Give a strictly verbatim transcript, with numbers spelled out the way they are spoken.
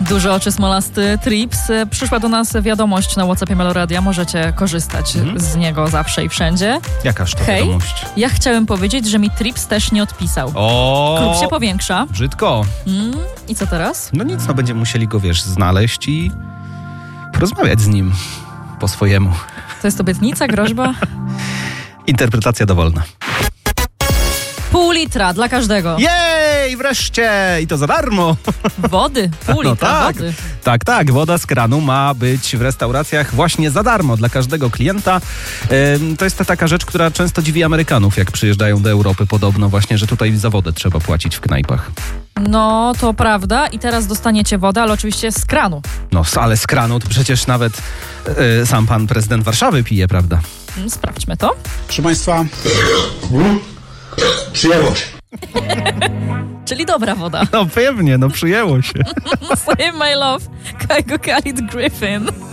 Duży oczy smolasty Trips. Przyszła do nas wiadomość na WhatsAppie Meloradia. Możecie korzystać mm. z niego zawsze i wszędzie. Jakaż to Hej, wiadomość? Ja chciałem powiedzieć, że mi Trips też nie odpisał. O, Klub się powiększa. Brzydko. Mm. I co teraz? No nic, no będziemy musieli go, wiesz, znaleźć i porozmawiać z nim po swojemu. To jest obietnica, groźba? Interpretacja dowolna. Pół litra dla każdego. Jej, wreszcie! I to za darmo. Wody, pół No litra tak, wody. tak, tak. Woda z kranu ma być w restauracjach właśnie za darmo dla każdego klienta. Ym, to jest ta taka rzecz, która często dziwi Amerykanów, jak przyjeżdżają do Europy podobno właśnie, że tutaj za wodę trzeba płacić w knajpach. No, to prawda. I teraz dostaniecie wodę, ale oczywiście z kranu. No, ale z kranu to przecież nawet yy, sam pan prezydent Warszawy pije, prawda? Mm, Sprawdźmy to. Proszę Państwa, przyjęło się. Czyli dobra woda. No pewnie, no przyjęło się. Save my love, Kygo Khalid Griffin.